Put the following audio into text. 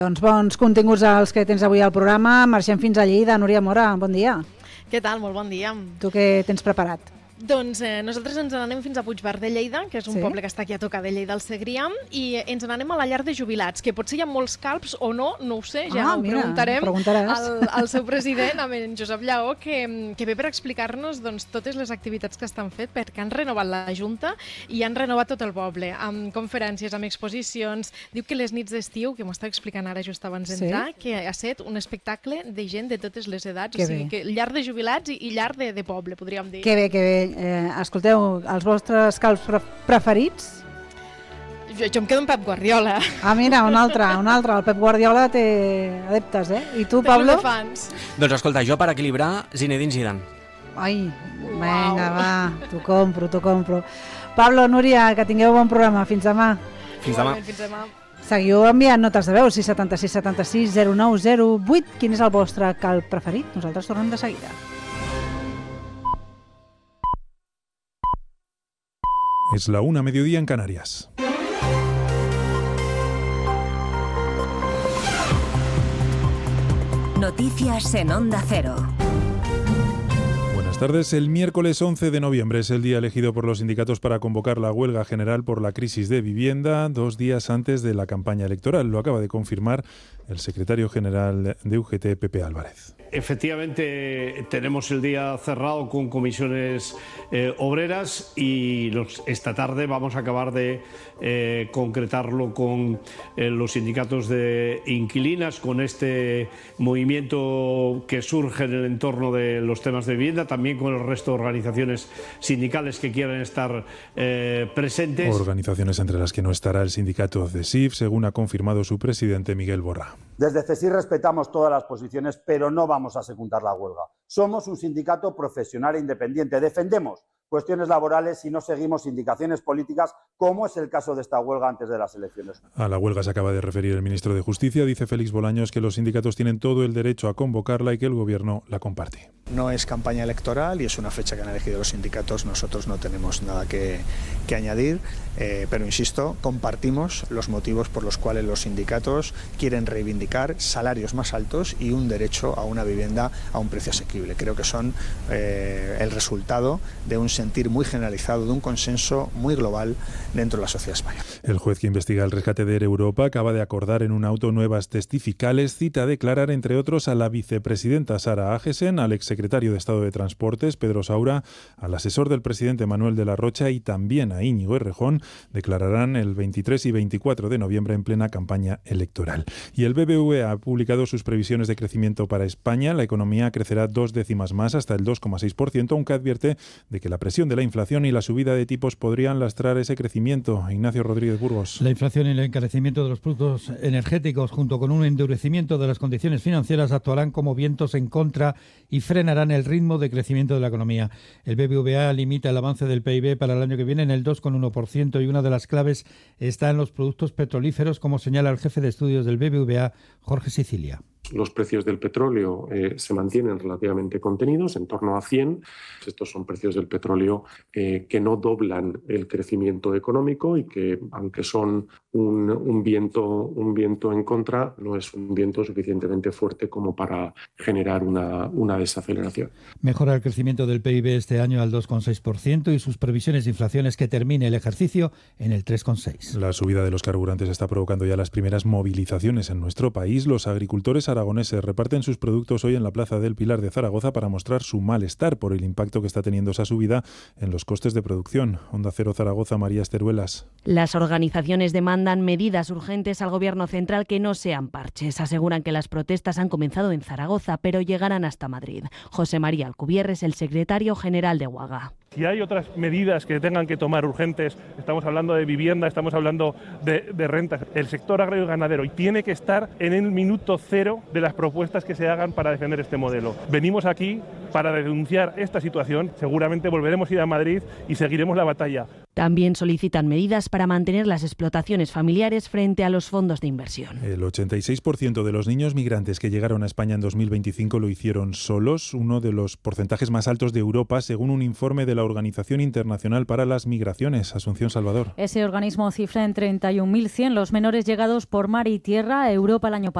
Doncs bons continguts els que tens avui al programa. Marxem fins a Lleida. Núria Mora, bon dia. Què tal? Molt bon dia. Tu què tens preparat? Doncs nosaltres ens n'anem fins a Puigverd de Lleida, que és un poble que està aquí a tocar de Lleida al Segrià, i ens n'anem a la llar de jubilats, que potser hi ha molts calps o no, no ho sé, ja ho preguntarem al seu president, amb en Josep Lleó, que ve per explicar-nos doncs, totes les activitats que estan fet, perquè han renovat la Junta i han renovat tot el poble, amb conferències, amb exposicions. Diu que les nits d'estiu, que m'ho estava explicant ara just abans d'entrar, que ha estat un espectacle de gent de totes les edats, o sigui, que llar de jubilats i llar de poble, podríem dir. Que bé, que bé. Escolteu, els vostres calps preferits? Jo em quedo amb Pep Guardiola. Ah, mira, un altre. El Pep Guardiola té adeptes, I tu, Pablo? Doncs escolta, jo per equilibrar, Zinedine Zidane. Ai, vinga, va, t'ho compro. Pablo, Núria, que tingueu bon programa. Fins demà. Fins demà. Seguiu enviant notes de veu, 676 76 09 08. Quin és el vostre calp preferit? Nosaltres tornem de seguida. Es la 1:00 mediodía en Canarias. Noticias en Onda Cero. Buenas tardes. El miércoles 11 de noviembre es el día elegido por los sindicatos para convocar la huelga general por la crisis de vivienda, 2 días antes de la campaña electoral. Lo acaba de confirmar el secretario general de UGT, Pepe Álvarez. Efectivamente, tenemos el día cerrado con comisiones obreras y esta tarde vamos a acabar de concretarlo con los sindicatos de inquilinas, con este movimiento que surge en el entorno de los temas de vivienda, también con el resto de organizaciones sindicales que quieran estar presentes. Organizaciones entre las que no estará el sindicato CESIF, según ha confirmado su presidente Miguel Borra. Desde CESIF respetamos todas las posiciones, pero no vamos a secundar la huelga. Somos un sindicato profesional e independiente. Defendemos cuestiones laborales y no seguimos indicaciones políticas, como es el caso de esta huelga antes de las elecciones. A la huelga se acaba de referir el ministro de Justicia. Dice Félix Bolaños que los sindicatos tienen todo el derecho a convocarla y que el gobierno la comparte. No es campaña electoral y es una fecha que han elegido los sindicatos. Nosotros no tenemos nada que añadir, pero insisto, compartimos los motivos por los cuales los sindicatos quieren reivindicar salarios más altos y un derecho a una vivienda a un precio asequible. Creo que son el resultado de un sentir muy generalizado, de un consenso muy global dentro de la sociedad española. El juez que investiga el rescate de Air Europa acaba de acordar en un auto nuevas testificales. Cita a declarar, entre otros, a la vicepresidenta Sara Agesen, al exsecretario de Estado de Transportes Pedro Saura, al asesor del presidente Manuel de la Rocha y también a Íñigo Errejón. Declararán el 23 y 24 de noviembre en plena campaña electoral. Y el BBVA ha publicado sus previsiones de crecimiento para España. La economía crecerá 2 décimas más, hasta el 2,6%, aunque advierte de que la presión de la inflación y la subida de tipos podrían lastrar ese crecimiento. Ignacio Rodríguez Burgos. La inflación y el encarecimiento de los productos energéticos, junto con un endurecimiento de las condiciones financieras, actuarán como vientos en contra y frenarán el ritmo de crecimiento de la economía. El BBVA limita el avance del PIB para el año que viene en el 2,1% y una de las claves está en los productos petrolíferos, como señala el jefe de estudios del BBVA, Jorge Sicilia. Los precios del petróleo se mantienen relativamente contenidos, en torno a 100. Estos son precios del petróleo que no doblan el crecimiento económico y que, aunque son un viento en contra, no es un viento suficientemente fuerte como para generar una desaceleración. Mejora el crecimiento del PIB este año al 2,6% y sus previsiones de inflación es que termine el ejercicio en el 3,6%. La subida de los carburantes está provocando ya las primeras movilizaciones en nuestro país. Los agricultores aragoneses reparten sus productos hoy en la Plaza del Pilar de Zaragoza para mostrar su malestar por el impacto que está teniendo esa subida en los costes de producción. Onda Cero Zaragoza, María Esteruelas. Las organizaciones demandan medidas urgentes al Gobierno central que no sean parches. Aseguran que las protestas han comenzado en Zaragoza, pero llegarán hasta Madrid. José María Alcubierre es el secretario general de UAGA. Si hay otras medidas que tengan que tomar urgentes, estamos hablando de vivienda, estamos hablando de rentas, el sector agrario y ganadero tiene que estar en el minuto cero de las propuestas que se hagan para defender este modelo. Venimos aquí para denunciar esta situación, seguramente volveremos a ir a Madrid y seguiremos la batalla. También solicitan medidas para mantener las explotaciones familiares frente a los fondos de inversión. El 86% de los niños migrantes que llegaron a España en 2025 lo hicieron solos, uno de los porcentajes más altos de Europa, según un informe de la Organización Internacional para las Migraciones. Asunción Salvador. Ese organismo cifra en 31.100 los menores llegados por mar y tierra a Europa el año pasado.